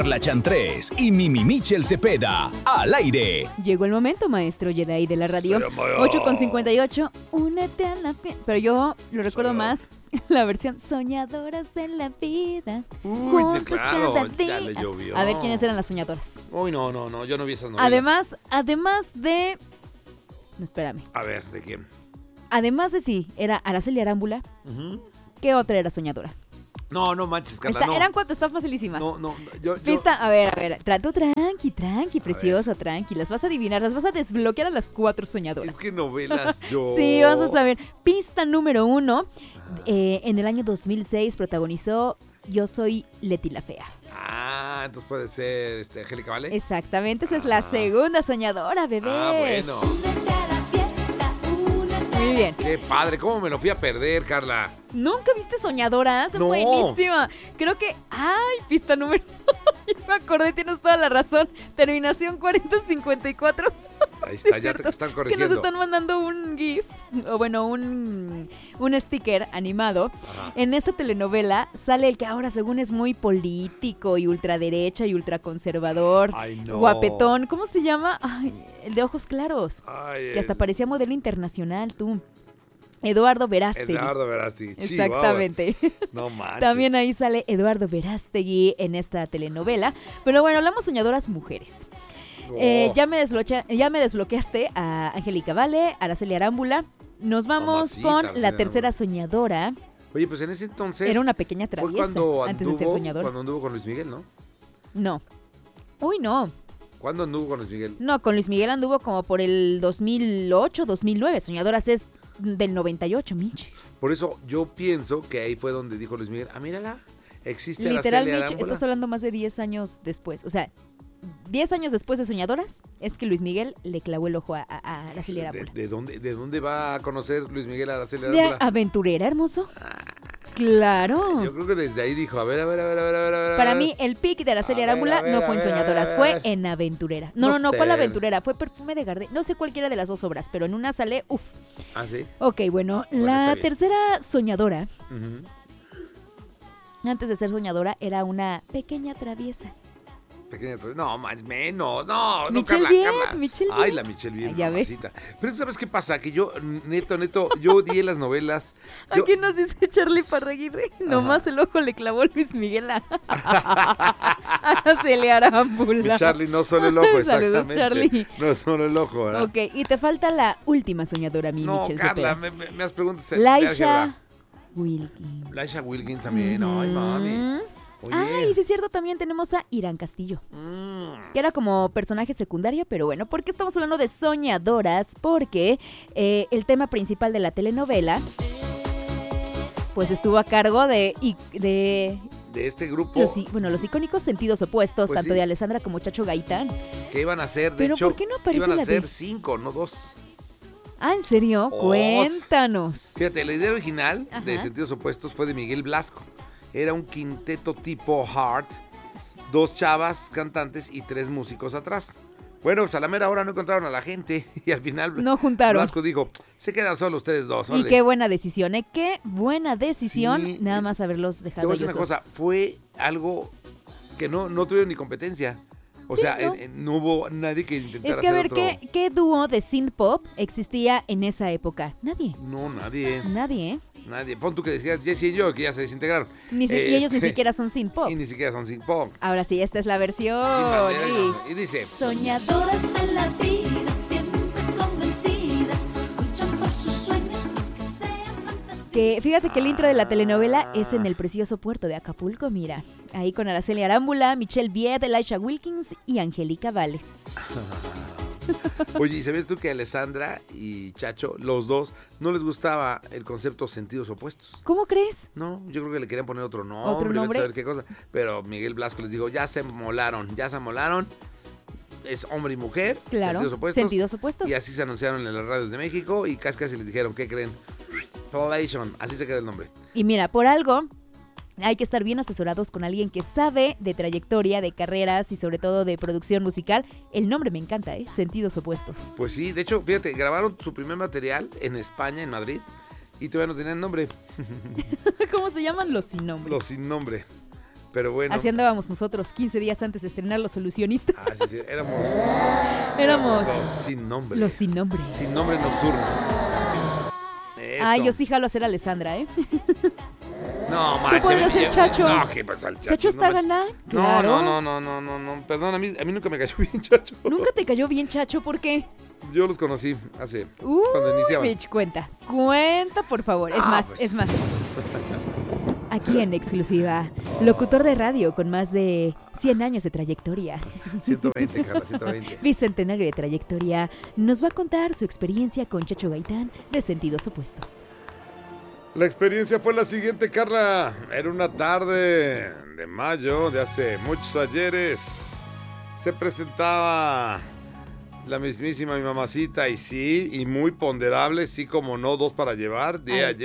Carla Chantrés y Mimi Michel Cepeda, al aire. Llegó el momento, maestro Jedi de la radio. 8:58, únete a la fiesta. Pero yo lo recuerdo más la versión Soñadoras de la vida. Uy, claro, ya le llovió. A ver quiénes eran las soñadoras. Uy, no, yo no vi esas novelas. Además de... No, espérame. A ver, ¿de quién? Además de sí, era Araceli Arámbula. ¿Qué otra era soñadora? No manches, Carla, no. Eran cuatro, están facilísimas. No, Pista, a ver. Tú tranqui, preciosa, tranqui. Las vas a adivinar, las vas a desbloquear a las 4 soñadoras. Es que novelas yo... Sí, vas a saber. Pista número 1. En el año 2006 protagonizó Yo soy Leti la Fea. Entonces puede ser Angélica Vale. Exactamente, esa es la segunda soñadora, bebé. Bueno. Muy bien. Qué padre, ¿cómo me lo fui a perder, Carla? ¿Nunca viste Soñadoras? No. Buenísima. Creo que... pista número... Yo me acordé, tienes toda la razón. Terminación 4054. Ahí está, Sí, ya te están que corrigiendo. nos están mandando un GIF, o bueno, un sticker animado. Ajá. En esta telenovela sale el que ahora según es muy político y ultraderecha y ultraconservador. Ay, no. Guapetón. ¿Cómo se llama? El de ojos claros. Ay, Que hasta parecía modelo internacional, tú. Eduardo Verástegui. Eduardo Verástegui. Exactamente. No manches. También ahí sale Eduardo Verástegui en esta telenovela. Pero bueno, hablamos soñadoras mujeres. Oh. Ya me desbloqueaste a Angélica Vale, Araceli Arámbula. Nos vamos Mamacita, con Araceli la tercera Arámbula. soñadora. Oye, pues en ese entonces... Era una pequeña fue traviesa cuando antes de ser soñadora. Cuando anduvo con Luis Miguel, ¿no? No. Uy, no. ¿Cuándo anduvo con Luis Miguel? No, con Luis Miguel anduvo como por el 2008, 2009. Soñadoras es del 98, Mitch. Por eso yo pienso que ahí fue donde dijo Luis Miguel, mírala, existe Literal, Araceli Mitch, Arámbula. estás hablando más de 10 años después. O sea, 10 años después de Soñadoras es que Luis Miguel le clavó el ojo a Araceli Arámbula. ¿De dónde va a conocer Luis Miguel a Araceli De Arámbula? aventurera, hermoso. Claro. Yo creo que desde ahí dijo, a ver. Para mí, el pick de Araceli A ver, Arámbula a ver, no a fue en ver, Soñadoras, a ver. fue en Aventurera. No, No ¿cuál sé. Aventurera? Fue Perfume de Gardel. No sé cualquiera de las dos obras, pero en una sale, ¿Ah, sí? Ok, bueno, Bueno, la está bien. tercera soñadora, Ujú. antes de ser soñadora, era una pequeña traviesa. Pequeña no, más menos, no, Michelle Carla, Viet, Carla. Michelle Ay, Viet. la Michelle Viet, Ya ves. mamacita. Pero ¿sabes qué pasa? Que yo, neto, yo odié las novelas. Aquí nos dice Charlie Parraguirre, nomás el ojo le clavó Luis Miguel a Araceli Arámbula. Mi Charlie, no solo el ojo, Saludos, exactamente. Charlie. No solo el ojo, ¿verdad? Ok, y te falta la última soñadora, mi No, Michelle Carla, Cepeda. me has preguntado. Laisha Wilkins. Laisha Wilkins también, ay, mami. Oye. Y sí es cierto, también tenemos a Irán Castillo, que era como personaje secundaria, pero bueno, ¿por qué estamos hablando de soñadoras? Porque el tema principal de la telenovela, pues estuvo a cargo de este grupo. los icónicos sentidos opuestos, Pues tanto sí. de Alessandra como Chacho Gaitán. ¿Qué iban a hacer? De Pero hecho, ¿por qué no aparece iban a la ser de- 5, no 2. ¿En serio? Cuéntanos. Fíjate, la idea original de Ajá. Sentidos Opuestos fue de Miguel Blasco. Era un quinteto tipo Heart, 2 chavas cantantes y 3 músicos atrás. Bueno, pues a la mera hora no encontraron a la gente y al final No juntaron. Blasco dijo, se quedan solo ustedes dos. Y órale". qué buena decisión, ¿eh? Qué buena decisión, Sí. nada más haberlos Te dejado voy a decir ellos una cosa, dos. fue algo que no tuvieron ni competencia. O sea, ¿no? no hubo nadie que intentara Es que a ver, hacer otro. ¿qué dúo de synth pop existía en esa época? Nadie. No, nadie. Nadie, ¿eh? Nadie. Pon tú que decías Jesse y yo, que ya se desintegraron. Y ellos ni siquiera son synth pop. Y ni siquiera son synth pop. Ahora sí, esta es la versión. Sin bandera, y dice... Soñadoras de la vida, siempre convencidas, luchan por sus sueños, aunque sean fantasías. Que fíjate que el intro de la telenovela es en el precioso puerto de Acapulco, mira. Ahí con Araceli Arámbula, Michelle Viet, Laisha Wilkins y Angélica Vale. Oye, ¿y sabías tú que Alessandra y Chacho, los dos, no les gustaba el concepto sentidos opuestos? ¿Cómo crees? No, yo creo que le querían poner otro nombre, ¿Otro vete a nombre? saber qué cosa. Pero Miguel Blasco les dijo, ya se molaron. Es hombre y mujer, Claro, sentidos opuestos. sentidos opuestos. Y así se anunciaron en las radios de México y casi les dijeron, ¿qué creen? Palation, así se queda el nombre. Y mira, por algo hay que estar bien asesorados con alguien que sabe de trayectoria, de carreras y sobre todo de producción musical. El nombre me encanta, ¿eh? Sentidos opuestos. Pues sí, de hecho, fíjate, grabaron su primer material en España, en Madrid, y todavía no tenían nombre. ¿Cómo se llaman los sin nombre? Los sin nombre. Pero bueno. Así andábamos nosotros 15 días antes de estrenar Los Solucionistas. Sí, éramos Éramos los sin nombre. los sin nombre. Sin nombre nocturno. Eso. Ay, yo sí jalo a ser Alessandra, ¿eh? No, manches. podrías ser Chacho. No, ¿qué pasa el Chacho? ¿Chacho está manches. ganando? No, Claro. no. Perdón, a mí nunca me cayó bien Chacho. ¿Nunca te cayó bien Chacho? ¿Por qué? Yo los conocí hace... Uy, cuando iniciaban. Mitch, cuenta, por favor. Pues. Es más. Aquí en exclusiva, locutor de radio con más de 100 años de trayectoria, 120, Carla, 120. bicentenario de trayectoria, nos va a contar su experiencia con Chacho Gaitán de Sentidos Opuestos. La experiencia fue la siguiente, Carla. Era una tarde de mayo de hace muchos ayeres. Se presentaba la mismísima mi mamacita y sí, y muy ponderable, sí como no, 2 para llevar.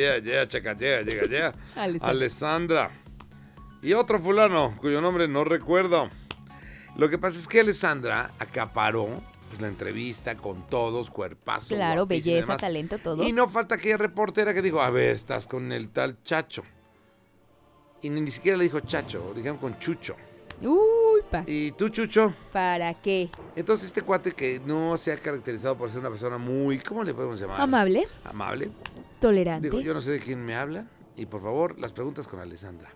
Llega, Alessandra. Y otro fulano, cuyo nombre no recuerdo. Lo que pasa es que Alessandra acaparó pues, la entrevista con todos, cuerpazo. Claro, guapísima y belleza, demás. talento, todo. Y no falta aquella reportera que dijo, a ver, estás con el tal Chacho. Y ni siquiera le dijo Chacho, le dijeron con Chucho. Uy, ¿Y tú, Chucho? ¿para qué? Entonces este cuate que no se ha caracterizado por ser una persona muy, ¿cómo le podemos llamar? Amable, Amable. tolerante. Digo, yo no sé de quién me hablan. Y por favor, las preguntas con Alessandra.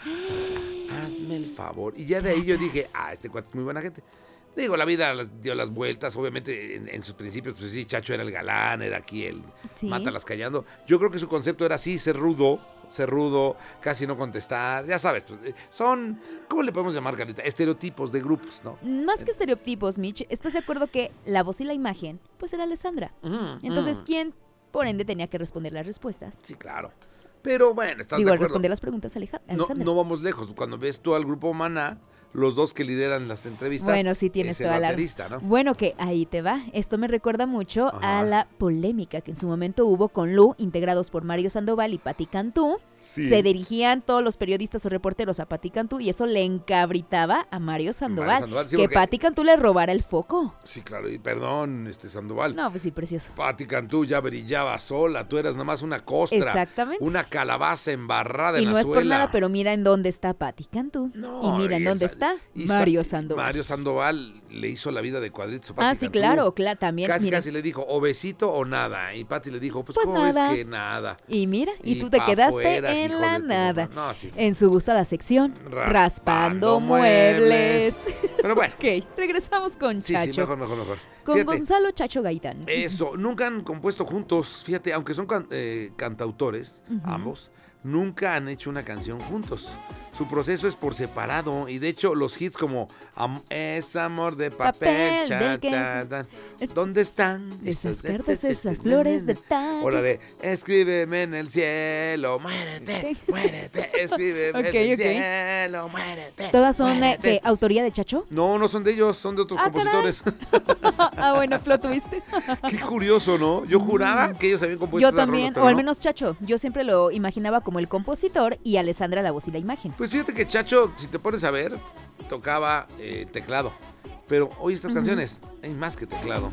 Hazme el favor. Y ya de ahí yo dije, este cuate es muy buena gente. Digo, la vida dio las vueltas. Obviamente, en sus principios, pues sí, Chacho era el galán, era aquí el Sí. mátalas callando. Yo creo que su concepto era así, ser rudo, casi no contestar. Ya sabes, pues, son, ¿cómo le podemos llamar, Carlita? Estereotipos de grupos, ¿no? Más que estereotipos, Mitch, ¿estás de acuerdo que la voz y la imagen, pues era Alessandra? Entonces, ¿quién, por ende, tenía que responder las respuestas? Sí, claro. Pero bueno, estás Digo, de al acuerdo. responder las preguntas, No, Alessandra. no vamos lejos. Cuando ves tú al grupo Maná, los dos que lideran las entrevistas. Bueno, sí tienes es el toda la baterista, ¿no? Bueno, que ahí te va. Esto me recuerda mucho Ajá. a la polémica que en su momento hubo con Lu, integrados por Mario Sandoval y Pati Cantú. Sí. Se dirigían todos los periodistas o reporteros a Pati Cantú y eso le encabritaba a Mario Sandoval. Sandoval, sí, que porque- Pati Cantú le robara el foco. Sí, claro. Y perdón, Sandoval. No, pues sí, precioso. Pati Cantú ya brillaba sola. Tú eras nada más una costra. Exactamente. Una calabaza embarrada Y en no la es por suela. nada, pero mira en dónde está Pati Cantú. No, y mira en dónde está Mario Sandoval. Mario Sandoval le hizo la vida de cuadritos a Pati Sí, Cantú. claro, también. Casi, mira. casi le dijo, o besito o nada. Y Pati le dijo, pues, Pues ¿cómo nada. ves que nada? Y mira, y Y tú te pa' quedaste fuera, en hijo la de tu nada. mamá. No, sí. En su gustada sección, Raspando Raspando Muebles. Pero bueno. Ok, regresamos con Sí, Chacho. sí, mejor. Con Fíjate, Gonzalo Chacho Gaitán. eso, nunca han compuesto juntos, fíjate, aunque son cantautores, ambos, nunca han hecho una canción juntos. Su proceso es por separado y de hecho los hits como Es amor de papel, Papel del que ¿dónde están? Esas cartas, esas flores, detalles. O la de Escríbeme en el cielo, muérete, escríbeme Ok, en el ok. cielo, muérete. ¿Todas son muérete. autoría de Chacho? No, no son de ellos, son de otros compositores. Bueno, plot twist. Qué curioso, ¿no? Yo juraba que ellos habían compuesto Yo esas también, rolas, pero o al no. menos Chacho. Yo siempre lo imaginaba como el compositor y Alessandra la voz y la imagen. Pues fíjate que Chacho, si te pones a ver, tocaba teclado. Pero hoy estas canciones hay más que teclado.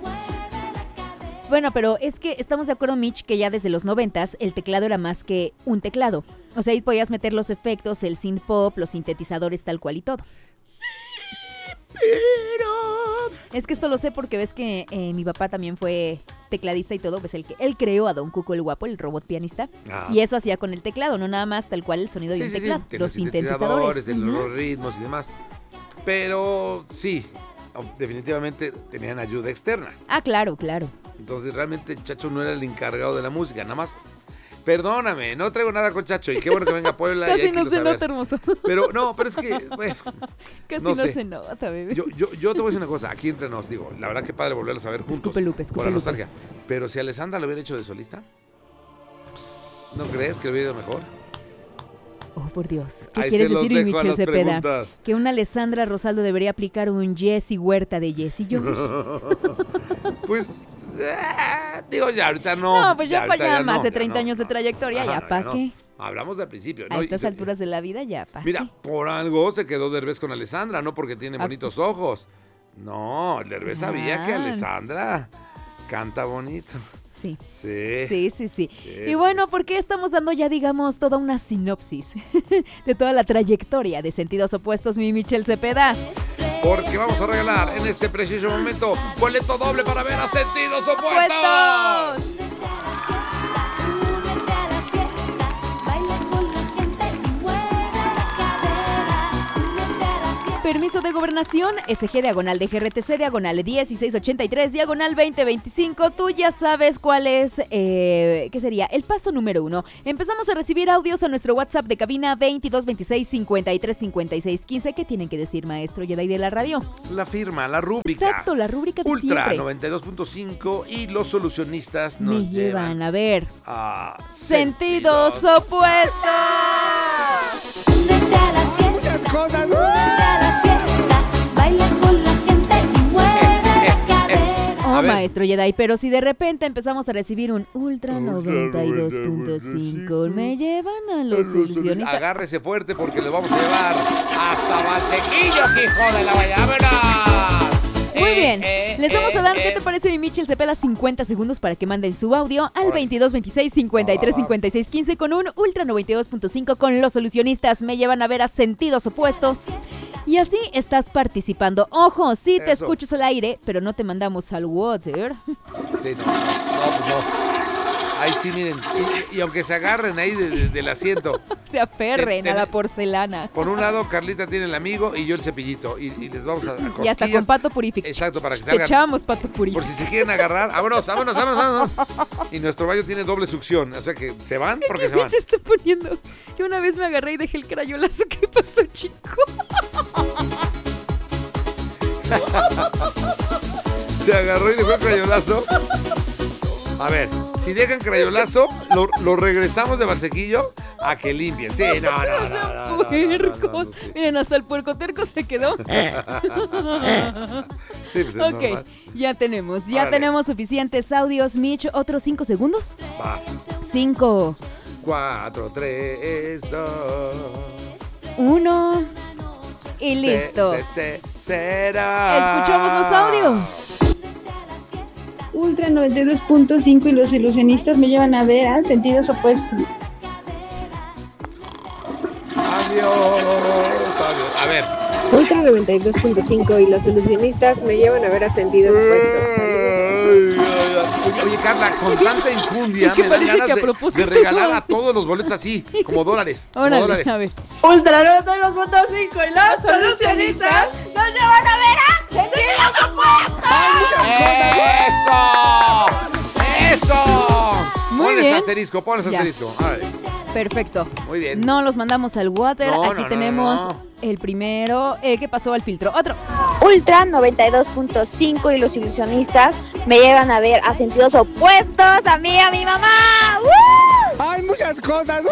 Bueno, pero es que estamos de acuerdo, Mitch, que ya desde los 90s el teclado era más que un teclado. O sea, ahí podías meter los efectos, el synth pop, los sintetizadores tal cual y todo. Pero... Es que esto lo sé porque ves que mi papá también fue tecladista y todo, pues él creó a Don Cuco el Guapo, el robot pianista, y eso hacía con el teclado, no nada más tal cual el sonido de un teclado, Tiene los sintetizadores. los ritmos y demás. Pero sí, definitivamente tenían ayuda externa. Claro. Entonces realmente Chacho no era el encargado de la música, nada más. Perdóname, no traigo nada con Chacho y qué bueno que venga a Puebla. y hay Casi que no irlo se a ver. nota, hermoso. Pero es que, bueno, Casi no no sé. se nota, bebé. yo te voy a decir una cosa, aquí entre nos, digo, la verdad que padre volverlos a ver juntos. Escupe Lupe, por la Lupe. nostalgia. Pero si Alessandra lo hubiera hecho de solista, ¿no crees que lo hubiera ido mejor? Oh, por Dios. ¿Qué Ahí quieres se los decir, dejo a Michel las Cepeda? preguntas. Que una Alessandra Rosaldo debería aplicar un Jessy Huerta de Jessy Jones. Pues, digo, ya ahorita no. No, pues ya para ahorita allá ya más no, de ya 30 no, años de no. trayectoria, Ajá, ya no, para no. qué. Hablamos del principio. A ¿no? estas Y- alturas de la vida, ya para Mira, qué. por algo se quedó Derbez con Alessandra, no porque tiene Ah. bonitos ojos. No, el Derbez sabía que Ah. Alessandra canta bonito. Sí. Sí. Sí. Y bueno, ¿por qué estamos dando ya, digamos, toda una sinopsis de toda la trayectoria de Sentidos Opuestos, mi Michelle Cepeda? Porque vamos a regalar en este preciso momento boleto doble para ver a Sentidos Opuestos. ¡Opuestos! Únete a la fiesta, baila con la gente y mueve la cadera. Únete a la fiesta. Permiso de gobernación, SG diagonal de GRTC diagonal 1683 diagonal 2025. Tú ya sabes cuál es, ¿qué sería? El paso número 1. Empezamos a recibir audios a nuestro WhatsApp de cabina 2226 53 56 15. ¿Qué tienen que decir, maestro Jedi de la radio? La firma, la rúbrica. Exacto, la rúbrica de Ultra siempre. 92.5 y los solucionistas nos Me llevan a ver a Sentidos Opuestos. Únete a la fiesta, únete a la fiesta, baila con la gente y mueve la cadera. Oh, A ver. maestro Jedi, pero si de repente empezamos a recibir un Ultra 92.5, me llevan a los solucionistas. Agárrese fuerte porque le vamos a llevar hasta Valsequillo, hijo de la vallabra. Muy bien, les vamos a dar, ¿qué te parece, mi Michelle Cepeda? 50 segundos para que manden su audio al 2226 53 56 15 con un Ultra 92.5 con los solucionistas. Me llevan a ver a Sentidos Opuestos. Y así estás participando. Ojo, sí te Eso. escuchas al aire, pero no te mandamos al water. Sí, no. Ahí sí, miren. Y aunque se agarren ahí del asiento. Se aferren a la porcelana. Por un lado, Carlita tiene el amigo y yo el cepillito. Y les vamos a Y hasta con pato purificado. Exacto, para que Te salgan. echamos pato Por purificado. si se quieren agarrar. Vámonos. Y nuestro baño tiene doble succión. O sea que se van porque se van. Se está poniendo. Yo una vez me agarré y dejé el crayolazo. ¿Qué pasó, chico? Se agarró y dejó el crayolazo. A ver, si dejan crayolazo, lo regresamos de Valsequillo a que limpien. Sí, no. Puercos. Miren, hasta el puercoterco se quedó. Sí, pues es Ok, normal. ya tenemos Órale. suficientes audios, Mitch. ¿Otros 5 segundos? Va. 5, 4, 3, 2. 1 y listo. Será. Escuchamos los audios. Ultra 92.5 y los ilusionistas me llevan a ver a Sentidos Opuestos. Adiós. A ver. Ultra 92.5 y los solucionistas me llevan a ver a Sentidos Opuestos. Saludos. Oye, Carla, con tanta infundia Es que me dan parece ganas que a de propósito regalar lo a hace. todos los boletos así, como dólares. como Órale, dólares. a ver. Ultra 92.5 y los solucionistas nos llevan a ver a Sentidos Opuestos. ¡Eso! Muy Ponles bien. asterisco, ponles Ya. asterisco. Órale. Perfecto. Muy bien. No los mandamos al water. No, Aquí no, tenemos no. el primero que pasó al filtro. Otro. Ultra 92.5 y los ilusionistas me llevan a ver a Sentidos Opuestos, a mí y a mi mamá. ¡Woo! Hay muchas cosas.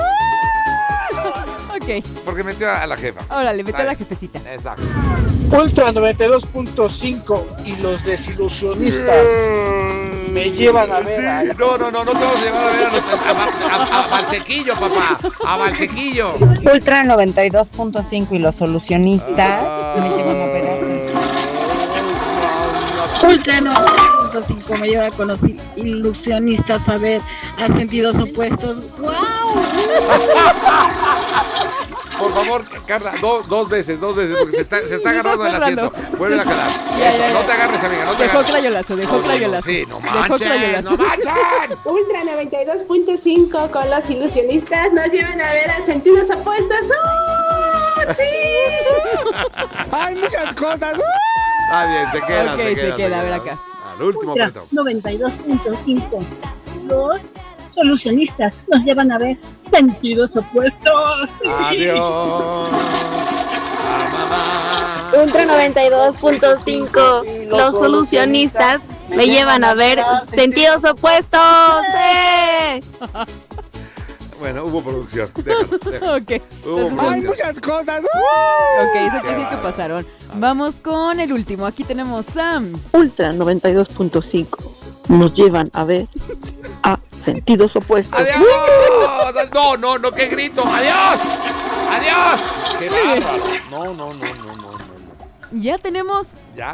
Ok. Porque metió a la jefa. Órale, vete a la Dale. jefecita. Exacto. Ultra 92.5 y los desilusionistas me llevan a ver a... Sí, no te vamos a llevar a ver a Valsequillo, papá. A Valsequillo. Ultra 92.5 y los solucionistas me llevan a ver a Ultra 92.5 me lleva con los ilusionistas a ver a Sentidos Opuestos. ¡Wow! Por favor, Carla, dos veces, porque se está agarrando del asiento. Vuelve a jalar. Ya, Eso, ya, ya. no te agarres, amiga, no te Dejó agarres. crayolazo, dejó crayolazo. Sí, no Dejó manches, crayolazo. no manches. Ultra 92.5 con los ilusionistas nos llevan a ver a Sentidos Opuestos. ¡Oh, sí! Hay muchas cosas. Está bien, se queda, Ok, se queda, a ver acá. Al último Ultra momento. 92.5. Los solucionistas nos llevan a ver Sentidos Opuestos. Sí. Adiós. A mamá. Ultra 92.5, los solucionistas me llevan a ver Sentidos Opuestos. ¡Eh! Bueno, hubo producción. Déjalos. Ok. Hubo Entonces, Hay producción. muchas cosas. ok, eso quiere decir que pasaron. Vamos con el último. Aquí tenemos Sam. Ultra 92.5 nos llevan a ver a Sentidos Opuestos. ¡Adiós! No, qué grito. ¡Adiós! ¡Adiós! ¡Qué bárbaro! No. Ya tenemos ¿Ya?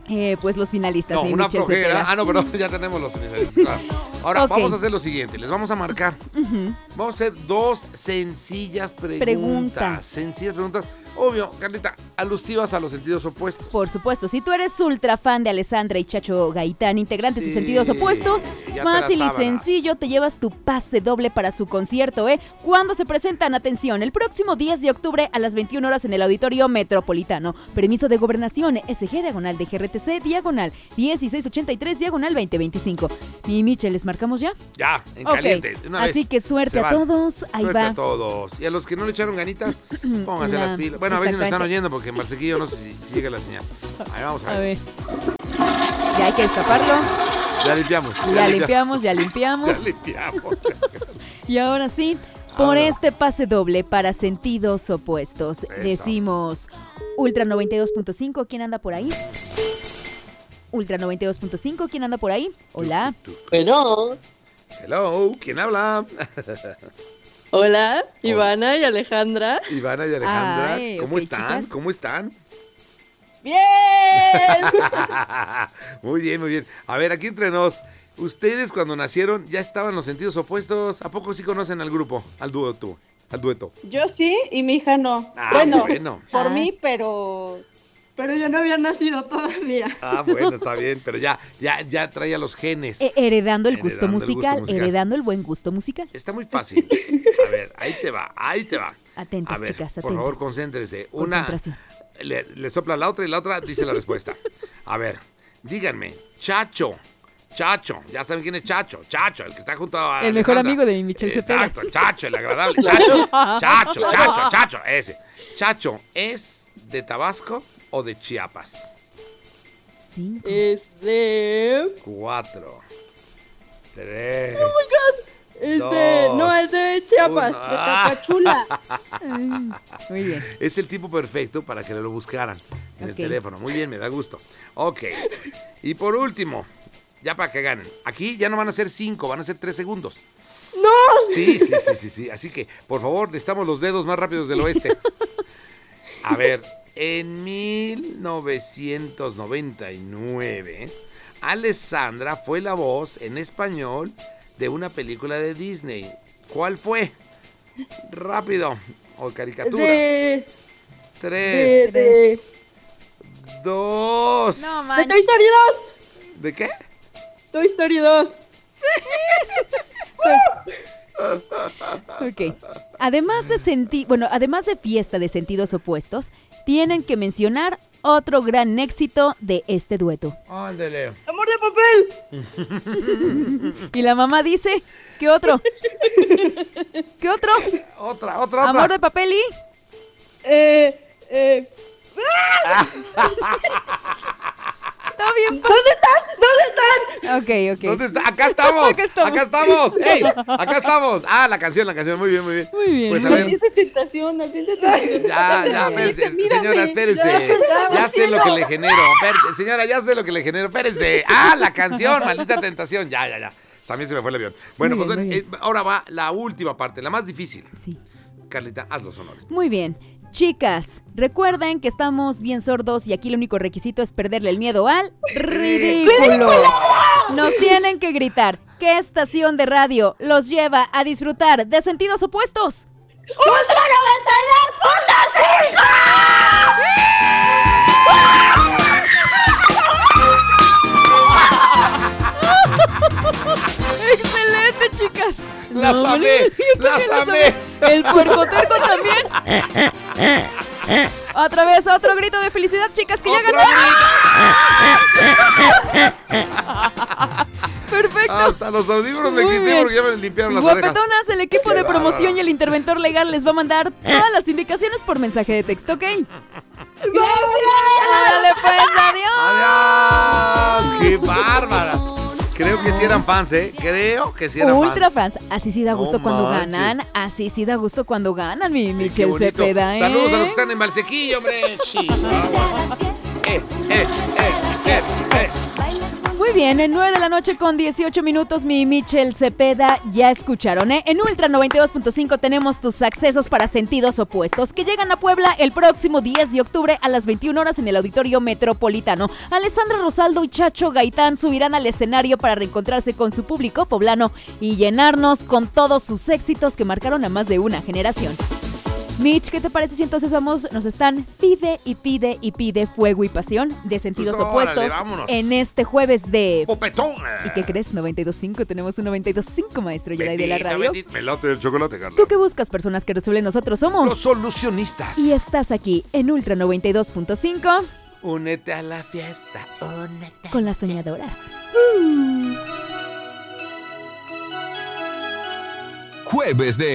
Pues los finalistas. No, sí, una Michelle flojera. Cepeda. Ah, no, pero ya tenemos los finalistas, claro. Ahora, Ok. vamos a hacer lo siguiente. Les vamos a marcar. Ujú. Vamos a hacer 2 sencillas preguntas. Sencillas preguntas. Obvio, Carlita, alusivas a los sentidos opuestos. Por supuesto, si tú eres ultra fan de Alessandra y Chacho Gaitán, integrantes de Sí, Sentidos Opuestos, ya te fácil la y sábanas. sencillo, te llevas tu pase doble para su concierto, ¿eh? ¿Cuándo se presentan? Atención, el próximo 10 de octubre a las 21 horas en el Auditorio Metropolitano. Permiso de Gobernación, SG, diagonal de GRTC, diagonal 1683, diagonal 2025. Mi Michelle, ¿les marcamos ya? Ya, en Ok. caliente. de una Así vez. que suerte Se a van. todos. Ahí Suerte va. a todos. Y a los que no le echaron ganitas, pónganse La- las pilas. Bueno, a ver si nos están exactamente. oyendo porque en Marsequillo no sé si llega la señal. Ahí vamos a A ver. ver. Ya hay que destaparlo. Ya limpiamos. Ya limpiamos, ya limpiamos. Ya limpiamos. Y ahora sí, por Vámonos. este pase doble para sentidos opuestos, Eso. decimos Ultra 92.5, ¿quién anda por ahí? Ultra 92.5, ¿quién anda por ahí? Hola. Bueno, Hello, ¿quién habla? hola, Ivana y Alejandra. Ivana y Alejandra. Ay, ¿Cómo ok, están? chicas. ¿Cómo están? ¡Bien! Muy bien, muy bien. A ver, aquí entre nos, ustedes cuando nacieron ya estaban los sentidos opuestos. ¿A poco sí conocen al grupo, al dueto? Yo sí y mi hija no. Ah, bueno, por Ah. mí, pero yo no había nacido todavía. Ah, bueno, está bien, pero ya traía los genes. Heredando el gusto Heredando el gusto musical, musical. heredando el buen gusto musical. Está muy fácil. A ver, ahí te va. Atentas, A ver, chicas, por atentas. favor, concéntrense. Una Concentración. le sopla a la otra y la otra dice la respuesta. A ver, díganme, Chacho, ya saben quién es Chacho, el que está junto a El mejor Alejandra. amigo de mi Michelle Cepeda. Exacto, el Chacho, el agradable, Chacho, ese. Chacho, ¿es de Tabasco o de Chiapas? 5. Es de... 4, 3. no, es de Chiapas, uno. de Tapachula. Muy bien. Es el tipo perfecto para que lo buscaran en el Ok. teléfono. Muy bien, me da gusto. Ok. Y por último, ya para que ganen. Aquí ya no van a ser 5, van a ser 3 segundos. ¡No! Sí. Así que, por favor, necesitamos los dedos más rápidos del oeste. A ver, en 1999, Alessandra fue la voz en español de una película de Disney. ¿Cuál fue? Rápido. O caricatura. De... 3, de... 2. No, de manches. Toy Story 2. ¿De qué? Toy Story 2. Ok. Además de fiesta de sentidos opuestos, tienen que mencionar otro gran éxito de este dueto. Ándale. Amor de papel. Y la mamá dice, ¿qué otro? ¿Qué otro? Otra. Amor de papel y... Está bien. ¿Dónde están? Ok. ¿Dónde está? Acá estamos. Acá estamos. Acá estamos. ¡Ey! Acá estamos. Ah, la canción. Muy bien. Muy bien. Pues a ver. Atiende tentación. Ya, espérese, señora, espérese. Ya sé lo que le genero. Espérate, señora, ya sé lo que le genero. Espérese. Ah, la canción, maldita tentación. Ya. También se me fue el avión. Bueno, Muy pues bien, muy bien. ahora va la última parte, la más difícil. Sí. Carlita, haz los honores. Muy bien. Chicas, recuerden que estamos bien sordos y aquí el único requisito es perderle el miedo al ridículo. Nos tienen que gritar. ¿Qué estación de radio los lleva a disfrutar de sentidos opuestos? ¡Ultra 92.5! ¡Excelente, chicas! ¡Las No, amé! yo también las amé. El puercoterco también. Otra vez, otro grito de felicidad, chicas, que ya ganaron. Perfecto. Hasta los audífonos me Muy quité bien. porque ya me limpiaron las orejas. Guapetonas, el equipo de promoción y el interventor legal les va a mandar todas las indicaciones por mensaje de texto, ¿ok? ¡Órale, pues! ¡Adiós! ¡Adiós! ¡Qué bárbaras! Creo que sí eran fans, ¿eh? Creo que sí eran Ultra fans. fans. Así sí da gusto No cuando manches. ganan. Así sí da gusto cuando ganan, mi Qué Michelle bonito. Cepeda, ¿eh? Saludos a los que están en Valsequillo, hombre. Sí. Muy bien, en 9 de la noche con 18 minutos, mi Michelle Cepeda, ya escucharon, ¿eh? En Ultra 92.5 tenemos tus accesos para Sentidos Opuestos, que llegan a Puebla el próximo 10 de octubre a las 21 horas en el Auditorio Metropolitano. Alessandra Rosaldo y Chacho Gaitán subirán al escenario para reencontrarse con su público poblano y llenarnos con todos sus éxitos que marcaron a más de una generación. Mitch, ¿qué te parece si entonces nos están pide y pide y pide fuego y pasión de Sentidos Pues Opuestos órale, vámonos. en este jueves de... ¡Popetón! ¿Y qué crees? 92.5, tenemos un 92.5, maestro Yaday de la radio. Melote del chocolate, Carla. ¿Tú qué buscas? Personas que resuelven. Nosotros somos Los solucionistas. y estás aquí en Ultra 92.5 Únete a la fiesta, únete. con las soñadoras. Jueves de